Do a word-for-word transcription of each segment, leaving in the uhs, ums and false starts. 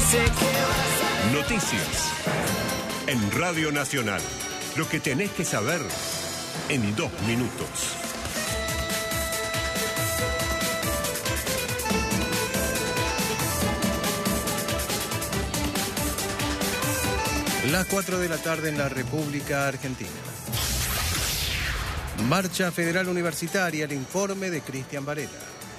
Noticias en Radio Nacional. Lo que tenés que saber en dos minutos. Las cuatro de la tarde en la República Argentina. Marcha Federal Universitaria, el informe de Cristian Varela.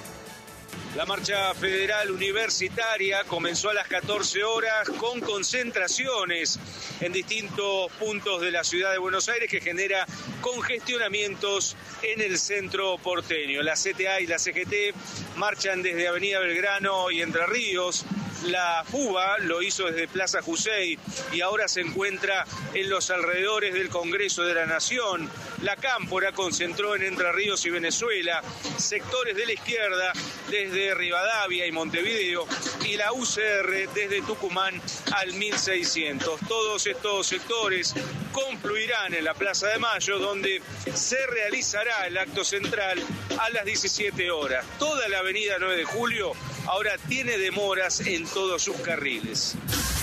La marcha federal universitaria comenzó a las catorce horas con concentraciones en distintos puntos de la ciudad de Buenos Aires que genera congestionamientos en el centro porteño. La C T A y la C G T marchan desde Avenida Belgrano y Entre Ríos. La FUBA lo hizo desde Plaza Jussey y ahora se encuentra en los alrededores del Congreso de la Nación. La Cámpora concentró en Entre Ríos y Venezuela, sectores de la izquierda desde Rivadavia y Montevideo y la U C R desde Tucumán al mil seiscientos. Todos estos sectores confluirán en la Plaza de Mayo, donde se realizará el acto central a las diecisiete horas. Toda la avenida nueve de julio ahora tiene demoras en todos sus carriles.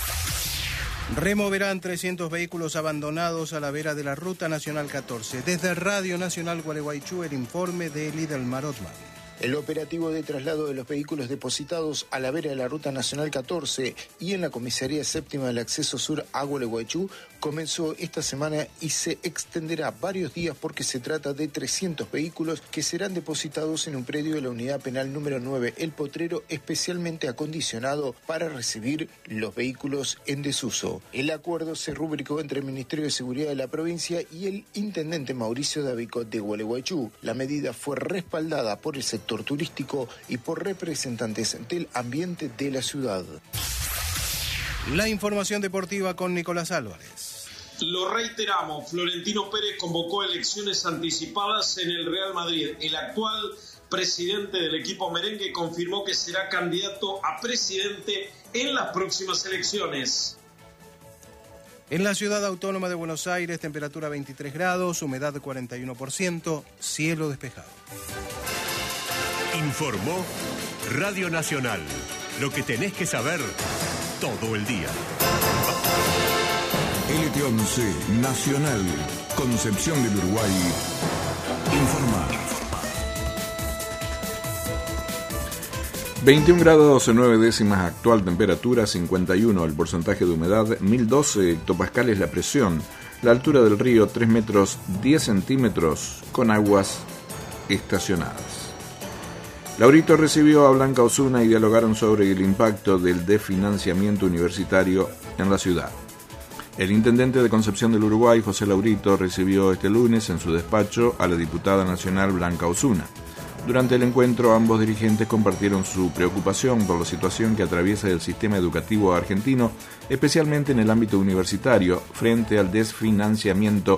Removerán trescientos vehículos abandonados a la vera de la Ruta Nacional catorce. Desde Radio Nacional Gualeguaychú, el informe de Lidelmar Otman. El operativo de traslado de los vehículos depositados a la vera de la Ruta Nacional catorce y en la Comisaría Séptima del Acceso Sur a Gualeguaychú comenzó esta semana y se extenderá varios días porque se trata de trescientos vehículos que serán depositados en un predio de la Unidad Penal número nueve, El Potrero, especialmente acondicionado para recibir los vehículos en desuso. El acuerdo se rubricó entre el Ministerio de Seguridad de la provincia y el intendente Mauricio Davicot de Gualeguaychú. La medida fue respaldada por el sector turístico y por representantes del ambiente de la ciudad. La información deportiva con Nicolás Álvarez. Lo reiteramos, Florentino Pérez convocó elecciones anticipadas en el Real Madrid. El actual presidente del equipo merengue confirmó que será candidato a presidente en las próximas elecciones. En la ciudad autónoma de Buenos Aires, temperatura veintitrés grados, humedad cuarenta y uno por ciento, cielo despejado. Informó Radio Nacional. Lo que tenés que saber todo el día. L T once Nacional, Concepción del Uruguay. Informa. veintiún grados nueve décimas actual temperatura, cincuenta y uno el porcentaje de humedad, mil doce hectopascales la presión, la altura del río tres metros diez centímetros con aguas estacionadas. Laurito recibió a Blanca Osuna y dialogaron sobre el impacto del desfinanciamiento universitario en la ciudad. El intendente de Concepción del Uruguay, José Laurito, recibió este lunes en su despacho a la diputada nacional Blanca Osuna. Durante el encuentro, ambos dirigentes compartieron su preocupación por la situación que atraviesa el sistema educativo argentino, especialmente en el ámbito universitario, frente al desfinanciamiento